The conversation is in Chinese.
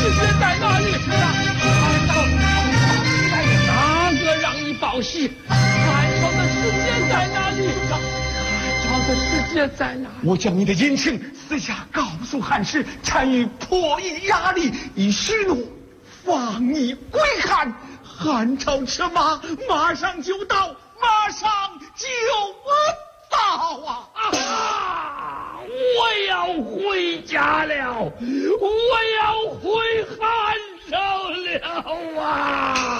世界在哪里？哪个让你报喜？汉朝的世界在哪里？汉朝的世界在哪里？ 我将你的隐情私下告诉汉室，单于迫于压力，以许诺放你归汉。汉朝车马马上就到，马上就到啊！ 我要回家了，我要回汉朝了啊！